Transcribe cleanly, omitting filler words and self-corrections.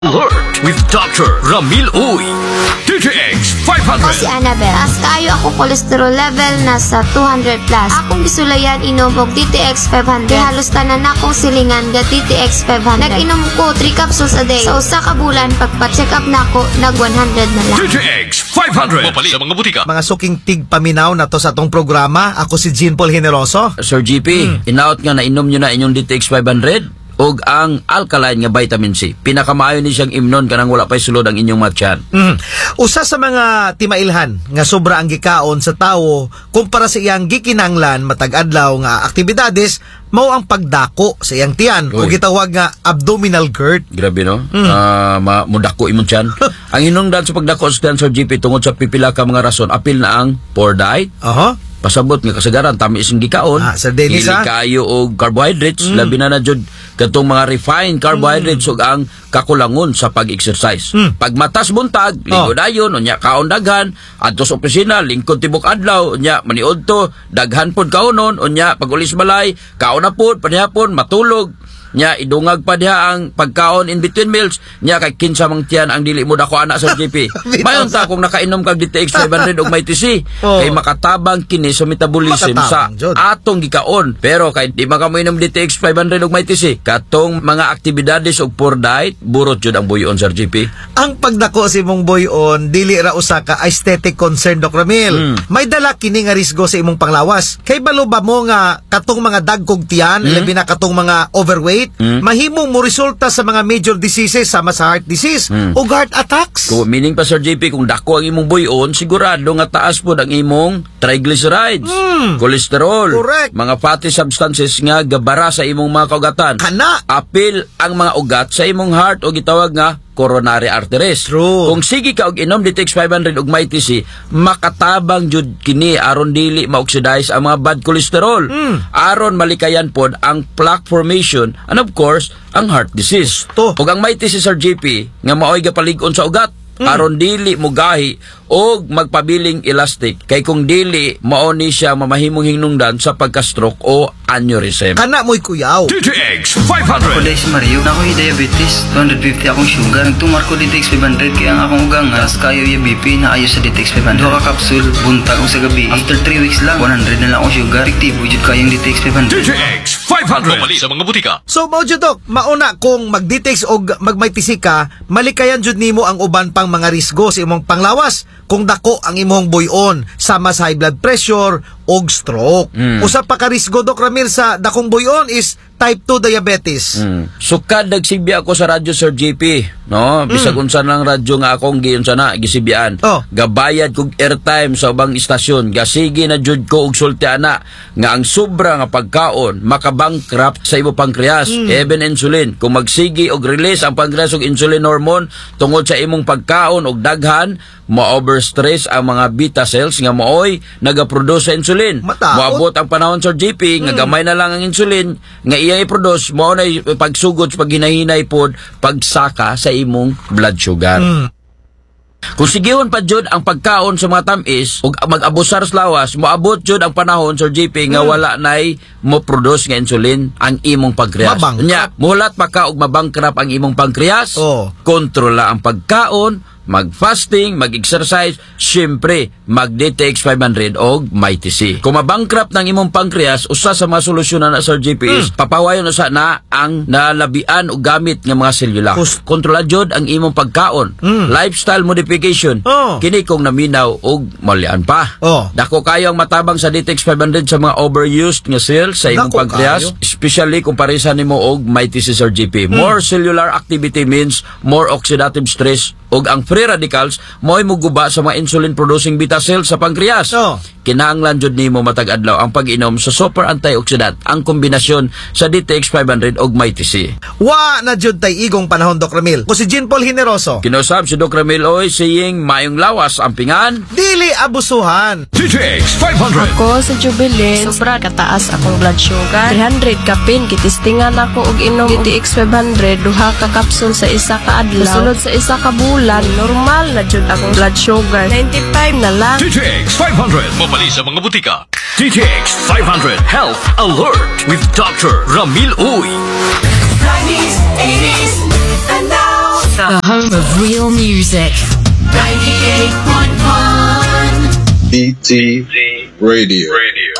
Alert with Dr. Ramil Uy. DTX Ako si 500. Annabel. As kayo ako cholesterol level nasa 200 plus. Akong gisulayan inom og DTX 500. Halos tanan akong silingan ga DTX 500. Nag-inom ko 3 capsules a day. Sa usa ka bulan pagpa-check up nako nag 100 na lang. DTX 500. Mapalit sa mga butika. Mga suking tigpaminaw na to sa atong programa. Ako si Jean Paul Generoso. Sir GP, inaot nga na inom nyo na inyong DTX 500 og ang alkaline nga vitamin C. Pinakamaayo ni siyang imnon kanang wala pa'y sulod ang inyong matyan. Usa sa mga timailhan nga sobra ang gikaon sa tawo kumpara sa iyang gikinanglan matag adlaw nga aktibidades mao ang pagdako sa iyang tiyan o Uy. gitawag nga abdominal GERD. Grabe no? Mudako imong tiyan. Ang hinungdan sa pagdako sa tiyan, Sir GP, tungod sa pipila ka mga rason, apil na ang poor diet, Aha. pasabot nga kasagaran tamis ang gikaon, Sir Dennis, dili kayo og carbohydrates, labi na jud katong mga refined carbohydrates ug ang kakulangon sa pag-exercise. Pag matas buntag, ligo dayon, unya kaon daghan, adto sa opisina, lingkod tibok adlaw, unya maniud to, daghan pod kaonon, unya pag ulis balay, kaon na pod, panihapon, matulog, nya idungag pa diha ang pagkaon in between meals, nya kay kinsa mang tiyan ang dili mo dako ana sa GP. Mayon ta kung nakainom kag DTX 500 og may TC, kay makatabang kini sa metabolism sa Makatabang, Jod. atong gikaon. Pero kay di man ka mo inom DTX 500 og may TC, katong mga aktibidades og poor diet, burot jud ang buyon, Sir GP. Ang pagdako si imong boyon dili ra usa ka aesthetic concern, Dr. Ramil. May dala kini nga risgo sa imong panglawas. Kay balo ba mo nga katong mga dagkog tiyan, labi na katong mga overweight, mahimong mo resulta sa mga major diseases sama sa heart disease o heart attacks. So, meaning pa, Sir JP, kung dako ang imong buyon, sigurado nga taas po ang imong triglycerides, cholesterol, Correct. mga fatty substances nga gabara sa imong mga kaugatan. Kana. Apil ang mga ugat sa imong heart o gitawag nga coronary arteries. True. Kung sige ka og inom DTX 500 og may TC, makatabang jud kini aron dili ma-oxidize ang mga bad cholesterol. Aron malikayan pod ang plaque formation and of course, ang heart disease. Gusto. Ug ang may TC, Sir JP, nga maoy gapalig-on sa ugat, aron dili mugahi og magpabiling elastic, kay kung dili mao ni siya mamahimong hinungdan sa pagka-stroke o aneurysm. Kana mo'y kuyaw. DTX Ako 500. dahil si Mario, na ako'y diabetes, 250 akong sugar. Nagtumar ko DTX 500, kaya ang akong ugangas, kayo yung BP na ayos sa DTX 500. Duha ka kapsul, buntag o sa gabi. After 3 weeks lang, 100 na lang akong sugar. Efektibo, jud kayong DTX 500. DTX 500. Mapalit sa mga butika. So, mao jud, Dok, mauna kung mag-detect o magmaytisi ka, malikayan jud nimo ang uban pang mga risgo sa imong panglawas kung dako ang imong buyon sama sa high blood pressure o stroke. Usa pa ka risgo, Dok Ramil, sa dakong buyon is type 2 diabetes. Sukad nagsibi ako sa radyo, Sir JP, no? Bisag unsa lang radyo nga akong giyon sana gisibian. Oh. Gabayad kog airtime sa ubang istasyon, gasigi na jud ko og sulti ana nga ang sobra nga pagkaon makabankrupt sa imo pancreas, even insulin. Kung magsigi og release ang pancreas og insulin hormone tungod sa imong pagkaon og daghan, ma-overstress ang mga beta cells nga mooy nagaproduce sa insulin. Mataot. Moabot ang panahon, Sir JP, nga gamay na lang ang insulin nga iyang i-produce, mao na pagsugod pag hinahinay pod pagsaka sa imong blood sugar. Kung sigihon pa jud ang pagkaon sa mga tamis ug mag-abusar sa lawas, moabot jud ang panahon, Sir JP, nga wala nay mo produce nga insulin ang imong pancreas. Mabangkrap. Nya, mulat pa ka og mabangkrap ang imong pancreas. Oh. Kontrola ang pagkaon, mag-fasting, mag-exercise, syempre, mag-DTX 500 o MyTC. Kung mabangkrap ng imong pancreas, usa sa mga solusyonan na, Sir JP, is papawayon usa na ang nalabian o gamit ng mga selula. Kontrola jud ang imong pagkaon. Lifestyle modification. Oh. Kini kung naminaw o malian pa. Oh. Dako kayo ang matabang sa DTX 500 sa mga overused nga cells sa imong Dako pancreas, kayo. especially kung parisa nimo og MyTC, Sir JP. More cellular activity means more oxidative stress ug ang free radicals mo'y muguba sa mga insulin producing beta cells sa pancreas. Oh. Kinahanglan jud nimo matag adlaw ang pag-inom sa super antioxidant, ang kombinasyon sa DTX 500 ug MyTC. Wa na jud tay igong panahon, Dok Ramil. Ko si Jean Paul Generoso. Kinausab si Dr. Ramil Oy saying mayong lawas ang pingan. Dili abusuhan. DTX 500. Ako sa Jubilee, sobra kataas akong blood sugar. 300 kapin, kitistingan ako og inom DTX 500, duha ka kapsul sa isa ka adlaw. Sulod sa isa ka bulan, normal na jud akong blood sugar. 95 na lang. DTX 500. Mapalit sa mga butika. DTX 500 Health Alert with Dr. Ramil Uy. 90s, 80s, and now. The home of real music. 98.1 DT Radio.